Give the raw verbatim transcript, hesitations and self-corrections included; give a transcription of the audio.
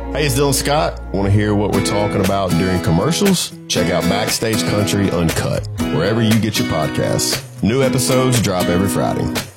Hey, it's Dylan Scott. Want to hear what we're talking about during commercials? Check out Backstage Country Uncut, wherever you get your podcasts. New episodes drop every Friday.